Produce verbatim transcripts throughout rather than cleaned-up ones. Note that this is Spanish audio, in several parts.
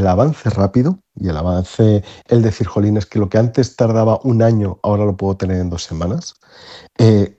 el avance rápido y el avance, el decir, jolín, es que lo que antes tardaba un año, ahora lo puedo tener en dos semanas. Eh,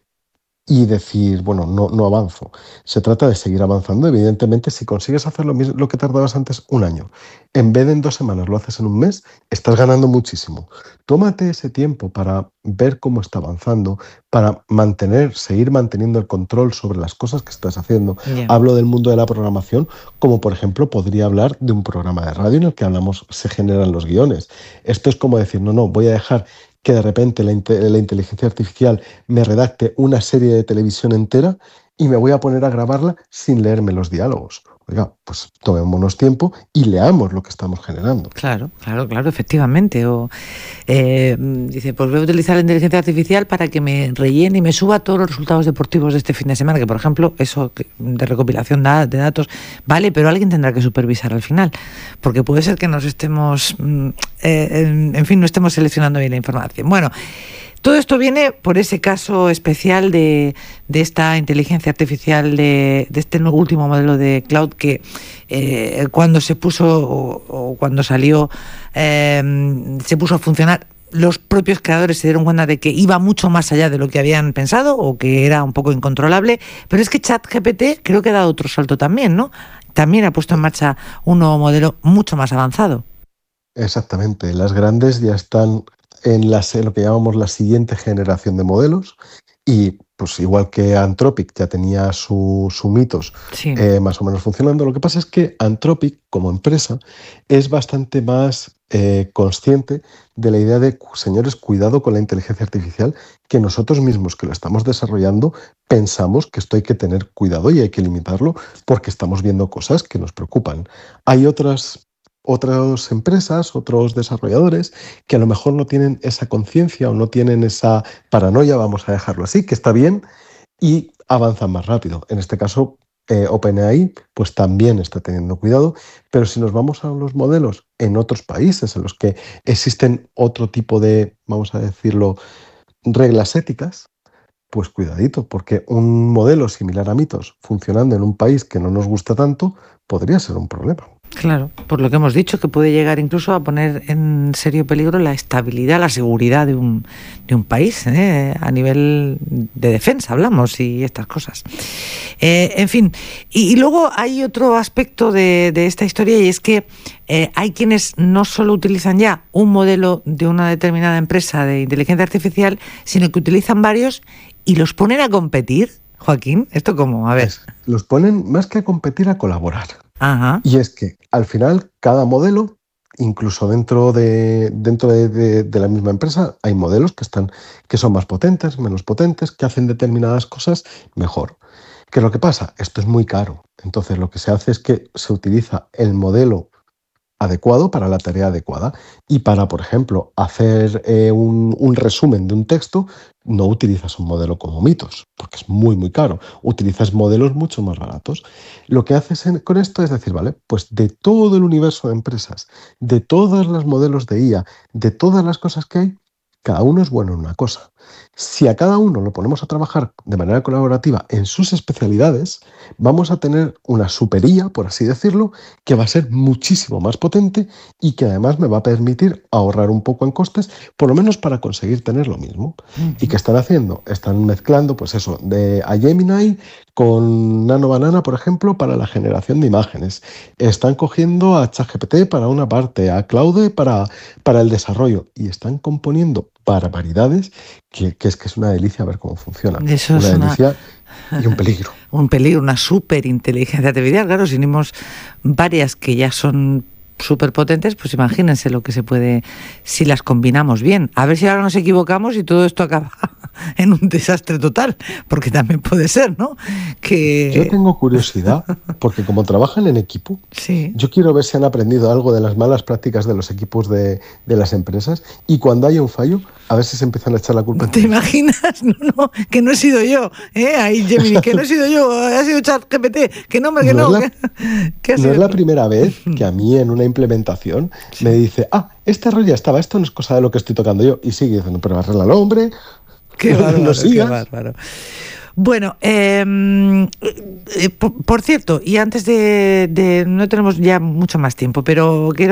y decir, bueno, no, no avanzo. Se trata de seguir avanzando. Evidentemente, si consigues hacer lo mismo, lo que tardabas antes un año, en vez de en dos semanas lo haces en un mes, estás ganando muchísimo. Tómate ese tiempo para ver cómo está avanzando, para mantener, seguir manteniendo el control sobre las cosas que estás haciendo. Ya. Hablo del mundo de la programación, como por ejemplo podría hablar de un programa de radio en el que hablamos, se generan los guiones. Esto es como decir, no, no, voy a dejar que de repente la, inte- la inteligencia artificial me redacte una serie de televisión entera y me voy a poner a grabarla sin leerme los diálogos. Oiga, pues tomémonos tiempo y leamos lo que estamos generando. Claro, claro, claro, efectivamente. O eh, dice, pues voy a utilizar la inteligencia artificial para que me rellene y me suba todos los resultados deportivos de este fin de semana, que por ejemplo, eso de recopilación de datos, vale, pero alguien tendrá que supervisar al final, porque puede ser que nos estemos, eh, en, en fin, no estemos seleccionando bien la información. Bueno, todo esto viene por ese caso especial de, de esta inteligencia artificial, de, de este último modelo de cloud que eh, cuando se puso o, o cuando salió, eh, se puso a funcionar, los propios creadores se dieron cuenta de que iba mucho más allá de lo que habían pensado o que era un poco incontrolable. Pero es que ChatGPT creo que ha dado otro salto también, ¿no? También ha puesto en marcha un nuevo modelo mucho más avanzado. Exactamente, las grandes ya están en, las, en lo que llamamos la siguiente generación de modelos y pues igual que Anthropic ya tenía su, su mitos Sí. eh, más o menos funcionando, lo que pasa es que Anthropic como empresa es bastante más eh, consciente de la idea de, señores, cuidado con la inteligencia artificial, que nosotros mismos que lo estamos desarrollando pensamos que esto hay que tener cuidado y hay que limitarlo porque estamos viendo cosas que nos preocupan. Hay otras otras empresas, otros desarrolladores que a lo mejor no tienen esa conciencia o no tienen esa paranoia, vamos a dejarlo así, que está bien, y avanzan más rápido. En este caso, eh, OpenAI pues también está teniendo cuidado, pero si nos vamos a los modelos en otros países en los que existen otro tipo de, vamos a decirlo, reglas éticas, pues cuidadito, porque un modelo similar a Mitos funcionando en un país que no nos gusta tanto podría ser un problema. Claro, por lo que hemos dicho, que puede llegar incluso a poner en serio peligro la estabilidad, la seguridad de un, de un país, ¿eh? A nivel de defensa hablamos y estas cosas. Eh, en fin, y, y luego hay otro aspecto de, de esta historia y es que eh, hay quienes no solo utilizan ya un modelo de una determinada empresa de inteligencia artificial, sino que utilizan varios y los ponen a competir. Joaquín, ¿esto cómo? A ver. Es, los ponen más que a competir, a colaborar. Ajá. Y es que al final cada modelo, incluso dentro de, dentro de, de, de la misma empresa, hay modelos que, están, que son más potentes, menos potentes, que hacen determinadas cosas mejor. ¿Qué es lo que pasa? Esto es muy caro. Entonces lo que se hace es que se utiliza el modelo adecuado para la tarea adecuada y para, por ejemplo, hacer eh, un, un resumen de un texto, no utilizas un modelo como Mitos, porque es muy, muy caro. Utilizas modelos mucho más baratos. Lo que haces en, con esto es decir, vale, pues de todo el universo de empresas, de todos los modelos de I A, de todas las cosas que hay, cada uno es bueno en una cosa. Si a cada uno lo ponemos a trabajar de manera colaborativa en sus especialidades, vamos a tener una super I A, por así decirlo, que va a ser muchísimo más potente y que además me va a permitir ahorrar un poco en costes, por lo menos para conseguir tener lo mismo. Uh-huh. ¿Y qué están haciendo? Están mezclando, pues eso, de a Gemini con Nano Banana, por ejemplo, para la generación de imágenes. Están cogiendo a ChatGPT para una parte, a Claude para, para el desarrollo y están componiendo barbaridades que, que es que es una delicia ver cómo funciona. Eso una es una delicia y un peligro. Un peligro, una súper inteligencia artificial. Claro, si tenemos varias que ya son súper potentes, pues imagínense lo que se puede si las combinamos bien. A ver si ahora nos equivocamos y todo esto acaba en un desastre total, porque también puede ser, ¿no? Que... Yo tengo curiosidad, porque como trabajan en equipo, sí. Yo quiero ver si han aprendido algo de las malas prácticas de los equipos de, de las empresas y cuando haya un fallo, a ver si se empiezan a echar la culpa. ¿Te imaginas? No, no, que no he sido yo, ¿eh? Ahí Gemini, que no he sido yo, ha sido ChatGPT, que no, me que no. No, no es, la, ¿Qué no es la primera vez que a mí en una implementación sí. me dice, ah, este error ya estaba, esto no es cosa de lo que estoy tocando yo. Y sigue diciendo, pero arréglalo, hombre. Qué bárbaro, no sigas. Qué bárbaro. Bueno, eh, eh, por, por cierto, y antes de, de... no tenemos ya mucho más tiempo, pero quiero